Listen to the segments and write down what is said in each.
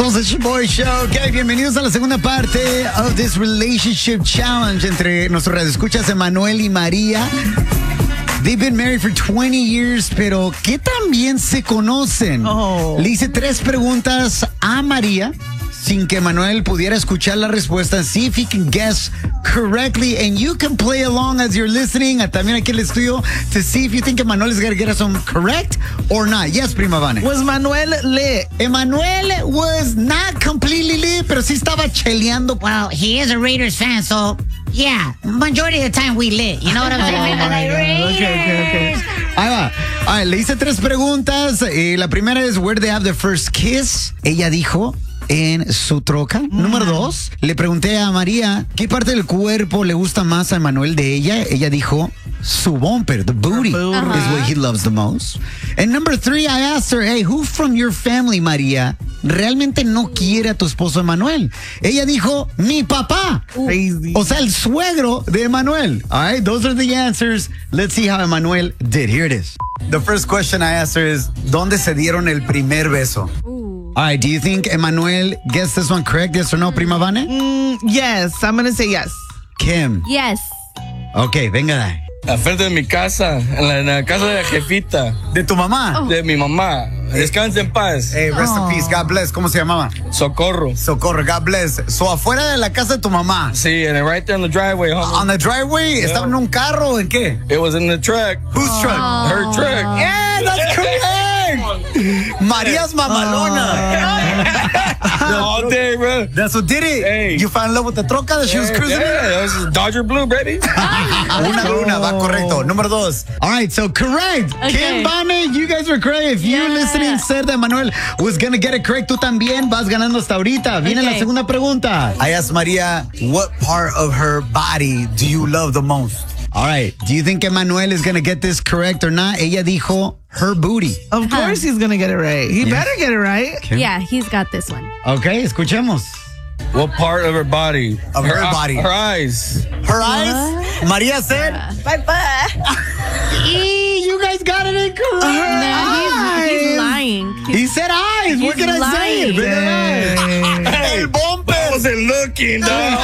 somos el Boy Show. Ok, bienvenidos a la segunda parte of this relationship challenge entre nuestros radioescuchas Emanuel y María. They've been married for 20 years, pero ¿qué tan bien se conocen? Le hice 3 preguntas a María sin que Emanuel pudiera escuchar la respuesta. See if he can guess correctly, and you can play along as you're listening. También aquí en el estudio to see if you think Emanuel is going to get us some correct or not. Yes, Prima Vane. Was Manuel lit? Emanuel was not completely lit, pero sí estaba cheleando. Well, he is a Raiders fan, so yeah, majority of the time we lit. You know what I'm saying? Okay. Ahí va. A ver, le hice 3 preguntas. La primera es, where did they have the first kiss? Ella dijo, en su troca. Número 2, le pregunté a María qué parte del cuerpo le gusta más a Emanuel de ella. Ella dijo su bumper, the booty, is what he loves the most. And number 3, I asked her, hey, who from your family, María, realmente no quiere a tu esposo Emanuel? Ella dijo, mi papá. Crazy. O sea, el suegro de Emanuel. All right, those are the answers. Let's see how Emanuel did. Here it is. The first question I asked her is, ¿dónde se dieron el primer beso? All right, do you think Emanuel gets this one correct? Yes or no, Prima Vane? Yes, I'm going to say yes. Kim. Yes. Okay, venga. Al frente de mi casa, en la casa de la jefita, ¿De tu mamá? de mi mamá. Descansa en paz. Hey, rest in peace. God bless. ¿Cómo se llamaba? Socorro. Socorro. God bless. So, afuera de la casa de tu mamá. Sí, and right there on the driveway, homie. On the driveway. Yeah. ¿Estaba en un carro o en qué? It was in the truck. Whose truck? Her truck. Yeah, that's correct. María's mamalona. All day, bro. That's what did it. Hey. You fell in love with the troca that she was cruising in? Yeah, that was Dodger Blue, baby. Una, va correcto. Número 2. All right, so correct. Okay. Kim Vane, you guys were correct. If you listening said that Manuel was going to get it correct, tú también vas ganando hasta ahorita. Viene la segunda pregunta. I asked María, what part of her body do you love the most? All right, do you think Emanuel is going to get this correct or not? Ella dijo her booty. Of course he's going to get it right. He better get it right. Yeah, he's got this one. Okay, escuchemos. What part of her body? Of her body. Her eyes. Her eyes? María said? My butt. You guys got it incorrect. He's lying. He said eyes. What can I say? El bumper. I wasn't looking, dog.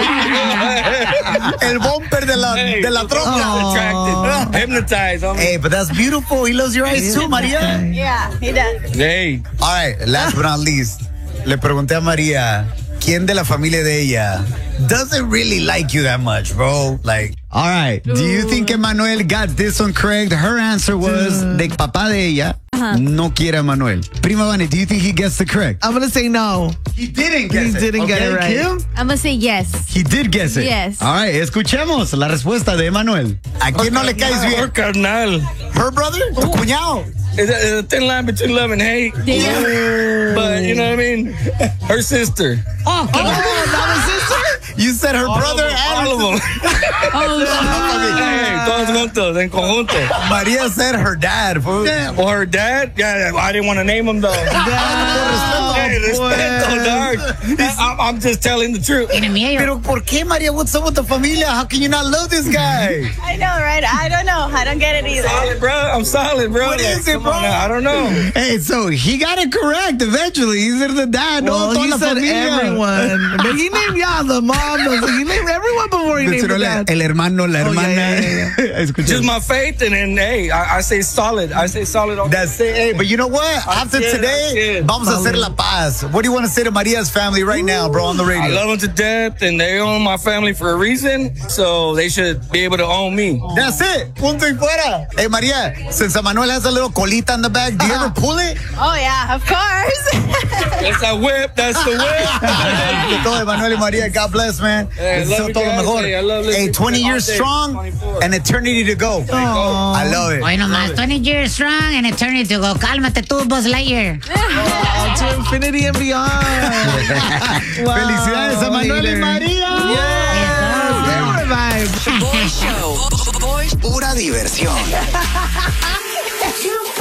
El bumper de la troca. Attracted. Hypnotized, homie. Hey, but that's beautiful. He loves your eyes too, María. Yeah, he does. Hey. All right, last but not least, le pregunté a María, ¿quién de la familia de ella doesn't really like you that much, bro? Like, all right, do you think Emanuel got this one correct? Her answer was, de papá de ella no quiere a Emanuel. Prima Vane, do you think he gets the correct? I'm going to say no. He didn't guess He it. didn't get it right. Kim? I'm going to say yes. He did guess it. Yes. All right, escuchemos la respuesta de Emanuel. ¿A quién no le caes Or bien? carnal. Her brother? Tu cuñado. It's a thin line between love and hate. But, you know what I mean? Her sister. Oh, not his sister? You said her brother and All of them. Hey, todos juntos, en conjunto. María said her dad. Fool. Or her dad? Yeah, I didn't want to name him, though. Hey, respeto, dog. I'm just telling the truth. Pero ¿por qué, María? What's up with the familia? How can you not love this guy? I know, right? I don't know. I don't get it either. Solid, bro. I'm solid, bro. What is it, Come on bro? now, I don't know. Hey, so he got it correct eventually. He said the dad. Well, no, he toda la said familia. everyone. But he named y'all, the mom. He named everyone before he named the dad. El hermano, la hermana. yeah. Escucha. Just my faith, and then, hey, I say solid. I say solid. All That's it. Hey, but you know what? After it, today, that's it. vamos a hacer la paz. What do you want to say to Maria's family right now, bro, on the radio? I love them to death, and they own my family for a reason, so they should be able to own me. That's it. Punto y fuera. Hey, María, since Manuel has a little colita in the back, do you ever pull it? Oh, yeah, of course. That's that whip. That's the whip. De todo, Manuel y María, God bless, man. Hey, Deseo love you todo lo guys. mejor. Hey, I love listening Hey, 20 to years all day, strong 24. and eternity to go. I love it. Hoy nomás, 20 years strong and eternity to go. Cálmate tú, Buzz Lightyear. To infinity and beyond. Wow. Felicidades a Manuel y María. Favorite vibe. Boy Show. Pura diversión.